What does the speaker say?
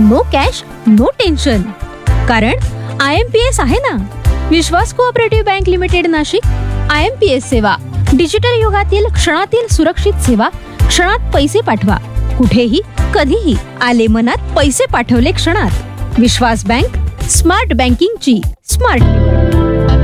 No cash no tension. कारण IMPS आहे ना, विश्वास cooperative bank limited Nashik. IMPS सेवा, डिजिटल युगातील क्षणातील सुरक्षित सेवा. क्षणात पैसे पाठवा, कुठेही कधीही. आले मनात, पैसे पाठवले क्षणात. विश्वास बँक, स्मार्ट बँकिंगची स्मार्ट निवड.